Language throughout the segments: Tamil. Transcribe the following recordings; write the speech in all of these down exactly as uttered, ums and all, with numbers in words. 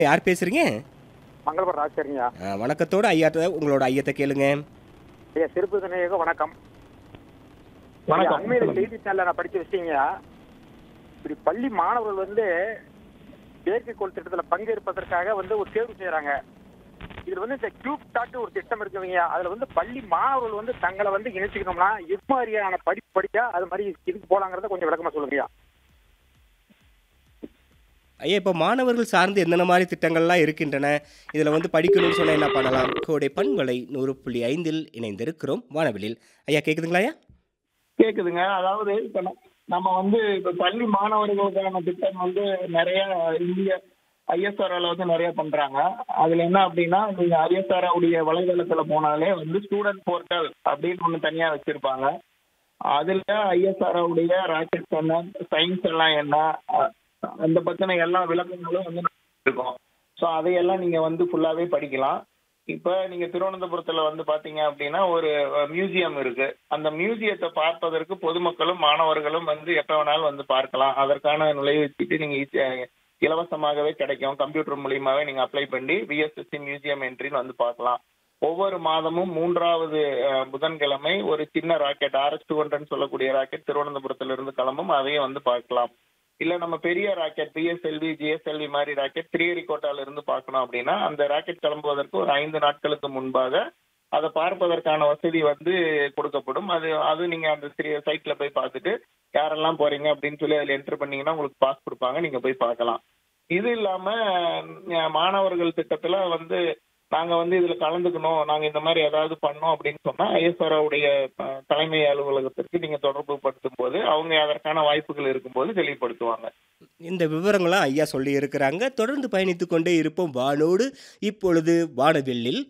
யார் பேசுறீங்க? மங்களபுரம் ராஜ்சேரிங்க. ஆ, வணக்கத்தோட ஐயாட்ட உங்களோட ஐயத்தை கேளுங்க. ஐயா திருப்பதினேக வணக்கம். வணக்கம். அண்மையில செய்தித்தாளில் நான் படிச்ச விஷயங்க, இப்படி பள்ளி மாணவர்கள் வந்து செயற்கைக்கோள் திட்டத்தில் பங்கேற்பதற்காக வந்து ஒரு தேர்வு செய்யறாங்க. இதுல வந்து இந்த கியூப் டாட் ஒரு திட்டம் இருக்குவீங்க. அதுல வந்து பள்ளி மாணவர்கள் வந்து தங்களை வந்து இணைச்சிக்கணும்னா இது மாதிரியான படிப்பு படிச்சா அது மாதிரி இதுக்கு போலாங்கிறத கொஞ்சம் விளக்கமா சொல்லுங்கய்யா. ஐயா, இப்போ மாணவர்கள் சார்ந்து என்னென்ன மாதிரி திட்டங்கள்லாம் இருக்கின்றன, இதில் வந்து படிக்கணும்னு சொன்னால் என்ன பண்ணலாம்? கோடை பண்பலை நூறு புள்ளி ஐந்தில் இணைந்திருக்கிறோம் வானவெளியில். ஐயா கேட்குதுங்களா? ஐயா கேக்குதுங்க. அதாவது இப்ப ந- நம்ம வந்து இப்ப பள்ளி மாணவர்களுக்கான திட்டம் வந்து நிறைய இந்திய ஐஎஸ்ஆர்ல வந்து நிறைய பண்றாங்க. அதுல என்ன அப்படின்னா, நீங்க ஐஎஸ்ஆர் உடைய வலைதளத்துல போனாலே வந்து ஸ்டூடெண்ட் போர்ட்டல் அப்படின்னு ஒண்ணு தனியா வச்சிருப்பாங்க. அதுல ஐஎஸ்ஆர் உடைய ராக்கெட் என்ன, சயின்ஸ் எல்லாம் என்ன, அ- அந்த பத்தின எல்லா விளக்கங்களும் வந்து இருக்கும். ஸோ அதையெல்லாம் நீங்க வந்து ஃபுல்லாவே படிக்கலாம். இப்ப நீங்க திருவனந்தபுரத்துல வந்து பாத்தீங்க அப்படின்னா ஒரு மியூசியம் இருக்கு. அந்த மியூசியத்தை பார்ப்பதற்கு பொதுமக்களும் மாணவர்களும் வந்து எப்ப வேணாலும் வந்து பார்க்கலாம். அதற்கான நுழைவுச்சீட்டு நீங்க ஈஸியா- இலவசமாகவே கிடைக்கும். கம்ப்யூட்டர் மூலியமாவே நீங்க அப்ளை பண்ணி விஎஸ்எஸ்சி மியூசியம் என்ட்ரின்னு வந்து பார்க்கலாம். ஒவ்வொரு மாதமும் மூன்றாவது அஹ், புதன்கிழமை ஒரு சின்ன ராக்கெட் ஆர்எஸ் டூ ஹண்ட்ரட் சொல்லக்கூடிய ராக்கெட் திருவனந்தபுரத்துல இருந்து கிளம்பும். அதையும் வந்து பார்க்கலாம். இல்ல நம்ம பெரிய ராக்கெட் பிஎஸ்எல்வி ஜிஎஸ்எல்வி மாதிரி ராக்கெட் ஸ்ரீஹரிகோட்டால இருந்து பார்க்கணும் அப்படின்னா அந்த ராக்கெட் கிளம்புவதற்கு ஒரு ஐந்து நாட்களுக்கு முன்பாக அதை பார்ப்பதற்கான வசதி வந்து கொடுக்கப்படும். அது அது நீங்க அந்த சைட்ல போய் பார்த்துட்டு யாரெல்லாம் போறீங்க அப்படின்னு சொல்லி அதில் என்டர் பண்ணீங்கன்னா உங்களுக்கு பாஸ் கொடுப்பாங்க, நீங்க போய் பார்க்கலாம். இது இல்லாம அஹ், மாணவர்கள் திட்டத்துல வந்து நாங்க வந்து இதுல கலந்துக்கணும், நாங்க இந்த மாதிரி ஏதாவது பண்ணோம் அப்படின்னு சொன்னா ஐஎஸ்ஆர் உடைய அஹ், தலைமை அலுவலகத்திற்கு நீங்க தொடர்பு படுத்தும் போது அவங்க அதற்கான வாய்ப்புகள் இருக்கும்போது தெளிவுபடுத்துவாங்க. இந்த விவரங்களாம் ஐயா சொல்லி இருக்கிறாங்க. தொடர்ந்து பயணித்து கொண்டே இருப்போம் வானோடு. இப்பொழுது வானவெளியில்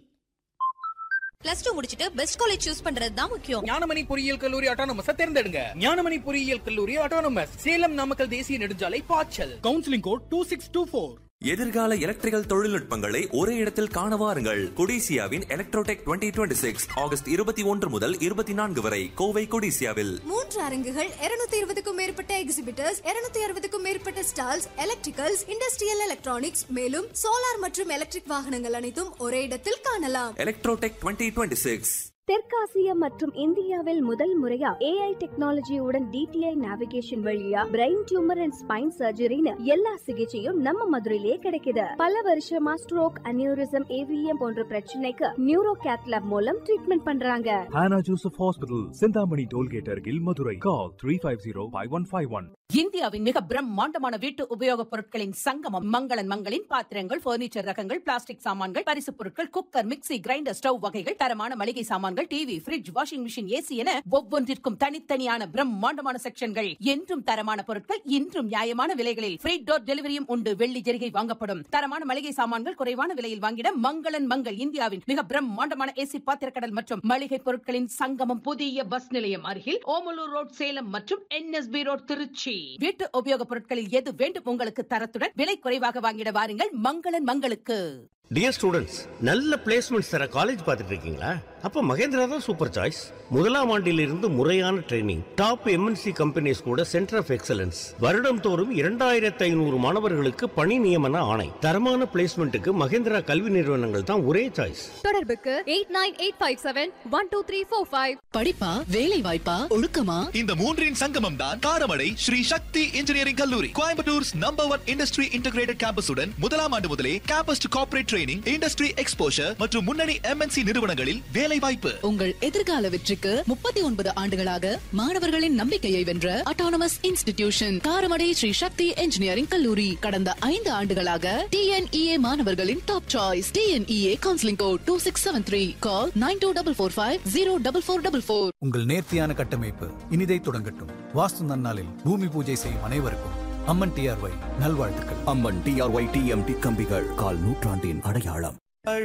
பிளஸ் டூ முடிச்சிட்டு பெஸ்ட் காலேஜ் சூஸ் பண்றது தான் முக்கியம். ஞானமணி பொறியியல் கல்லூரி ஆட்டோனமஸ் தேர்ந்தெடுங்க. ஞானமணி பொறியியல் கல்லூரி ஆட்டோனமஸ் சேலம் நாமக்கல் தேசிய நெடுஞ்சாலை பாய்ச்சல். Counselling code two six two four. எதிர்கால எலக்ட்ரிக்கல் தொழில்நுட்பங்களை ஒரே இடத்தில் காண வாருங்கள். கொடிசியாவின் Electrotech twenty twenty six August இருபத்தி ஒன்று முதல் இருபத்தி நான்கு வரை கோவை கொடிசியாவில். மூன்று அரங்குகள், இருநூத்தி இருபதுக்கும் மேற்பட்ட எக்ஸிபிட்டர்ஸ், இருநூத்தி அறுபதுக்கும் மேற்பட்ட ஸ்டால்ஸ், எலக்ட்ரிக்கல்ஸ், இண்டஸ்ட்ரியல் எலக்ட்ரானிக்ஸ், மேலும் சோலார் மற்றும் எலக்ட்ரிக் வாகனங்கள் அனைத்தும் ஒரே இடத்தில் காணலாம். Electrotech twenty twenty six. தெற்காசிய மற்றும் இந்தியாவில் முதல் முறையா ஏஐ டெக்னாலஜியுடன் டிடிஐ நேவிகேஷன் வழியா பிரெயின் டியூமர் அண்ட் ஸ்பைன் சர்ஜரின்னு எல்லா சிகிச்சையும் நம்ம மதுரையிலே கிடைக்குது. பல வருஷமா ஸ்ட்ரோக், அனியூரிசம், ஏவிஎம் போன்ற பிரச்சனைக்கு நியூரோ கேத்லாப் மூலம் ட்ரீட்மெண்ட் பண்றாங்க. Hannah Joseph Hospital, Sindhamani Tollgate அருகில் Madurai. Call three five zero five one five one. இந்தியாவின் மிக பிரம்மாண்டமான வீட்டு உபயோகப் பொருட்களின் சங்கமம் மங்களன் மங்களின் பாத்திரங்கள், பர்னிச்சர் ரகங்கள், பிளாஸ்டிக் சாமான்கள், பரிசு பொருட்கள், குக்கர், மிக்ஸி, கிரைண்டர், ஸ்டவ் வகைகள், தரமான மளிகை சாமான்கள், TV, fridge, washing machine, AC என ஒவ்வொன்றிற்கும் தனித்தனியான பிரம்மாண்டமான செக்ஷன்கள். என்றும் தரமான பொருட்கள், இன்றும் நியாயமான விலைகளில். ஃப்ரீ டோர் டெலிவரியும் உண்டு. வெள்ளி ஜெரிகை வாங்கப்படும். தரமான மளிகை சாமான்கள் குறைவான விலையில் வாங்கிட மங்களன் மங்கள். இந்தியாவின் மிக பிரம்மாண்டமான ஏசி பாத்திரக்கடல் மற்றும் மளிகை பொருட்களின் சங்கமம். புதிய பஸ் நிலையம் அருகில் ஓமலூர் ரோட் சேலம் மற்றும் என்எஸ்பி ரோட் திருச்சி. வீட்டு உபயோகப் பொருட்களில் எது வேண்டும் உங்களுக்கு தரத்துடன் விலை குறைவாக வாங்கிட வாருங்கள் மங்களன் மங்களுக்கு. டியர் ஸ்டூடெண்ட்ஸ், நல்ல பிளேஸ்மெண்ட்ஸ் தர காலேஜ் பார்த்துட்டு இருக்கீங்களா? அப்போ மகேந்திரா தான் சூப்பர் சாய்ஸ். முதலாம் ஆண்டிலிருந்து முறையான ட்ரைனிங், டாப் எம்என்சி கம்பெனிஸ் கூட சென்டர் ஆஃப் எக்ஸலன்ஸ், வருடம் தோறும் இரண்டாயிரத்து ஐநூறு மாணவர்களுக்கு பணி நியமன ஆணை, தரமான பிளேஸ்மெண்ட்டுக்கு மகேந்திரா கல்வி நிறுவனங்கள் தான் ஒரே சாய்ஸ். தொடர்புக்கு eight nine eight five seven one two three four five. படிப்பா, வேலை வாய்ப்பா, ஒழுக்கமா? இந்த மூன்றின் சங்கமம் தான் காரமடை ஸ்ரீ சக்தி இன்ஜினியரிங் கல்லூரி. Coimbatore's number one industry integrated கேம்பஸுடன் முதலாம் ஆண்டு முதலே campus to corporate training, industry exposure மற்றும் முன்னணி எம்என்சி நிறுவனங்களில் வேலை வாய்ப்பு. உங்கள் எதிர்கால வெற்றிக்கு முப்பத்தி ஒன்பது ஆண்டுகளாக மாணவர்களின் நம்பிக்கையை வென்ற அட்டானமஸ் இன்ஸ்டிடியூஷன் காரமடை ஸ்ரீ சக்தி இன்ஜினியரிங் கல்லூரி. கடந்த ஐந்து ஆண்டுகளாக டிஎன்இஏ மாணவர்களின் top choice. TNEA counselling code two six seven three. Call nine two double four five zero double four double four. உங்கள் நேர்த்தியான கட்டமைப்பு இனிதை தொடங்கட்டும். வாஸ்து நன்னாளில் பூமி பூஜை செய்யும் அனைவருக்கும் அம்மன் டிஆர்ஒய் நல்வாழ்த்துக்கள். அம்மன் டிஆர்ஒய் டிஎம்டி கம்பிகள் கால் நூற்றாண்டின் அடையாளம்.